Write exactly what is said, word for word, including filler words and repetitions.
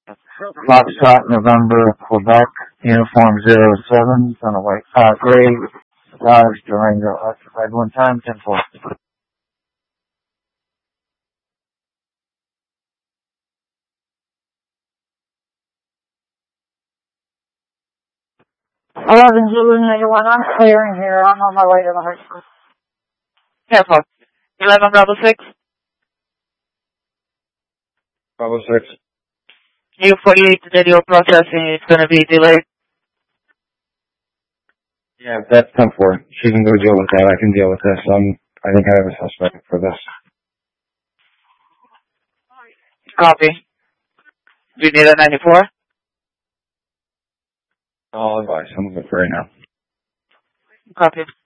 Foxtrot, November, Quebec, uniform zero seven, on a white, uh, gray Dodge Durango, occupied one time, ten four. eleven Zulu ninety-one, I'm clearing here, I'm on my way to the hospital. Careful. eleven Bravo six. Bravo six. U forty-eight to video processing, it's going to be delayed. Yeah, that's ten four. She can go deal with that. I can deal with this. Um, I think I have a suspect for this. Copy. Do you need a ninety-four? I'll advise. I'm looking for right now. Copy.